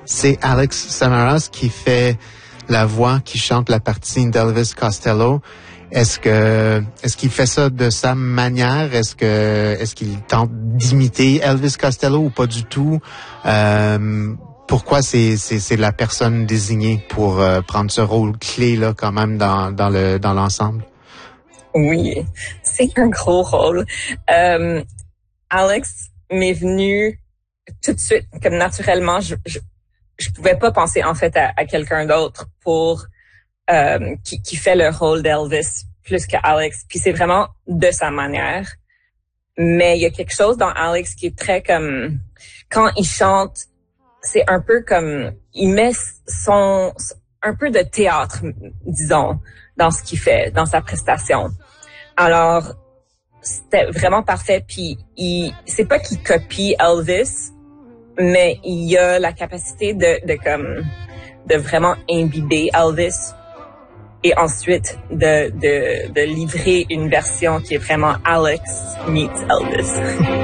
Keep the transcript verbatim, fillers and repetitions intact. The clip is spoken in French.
c'est Alex Samaras qui fait la voix, qui chante la partie d'Elvis Costello. Est-ce que est-ce qu'il fait ça de sa manière? Est-ce que est-ce qu'il tente d'imiter Elvis Costello ou pas du tout? Euh, pourquoi c'est c'est c'est la personne désignée pour euh, prendre ce rôle clé là quand même dans dans le dans l'ensemble? Oui, c'est un gros rôle. Euh, Alex m'est venu tout de suite, comme naturellement, je je, je pouvais pas penser en fait à, à quelqu'un d'autre pour euh, qui qui fait le rôle d'Elvis plus que Alex. Puis c'est vraiment de sa manière. Mais il y a quelque chose dans Alex qui est très comme quand il chante, c'est un peu comme il met son un peu de théâtre, disons, dans ce qu'il fait, dans sa prestation. Alors, c'était vraiment parfait. Puis, il, c'est pas qu'il copie Elvis, mais il a la capacité de, de comme, de vraiment imbiber Elvis et ensuite de, de, de livrer une version qui est vraiment Alex meets Elvis.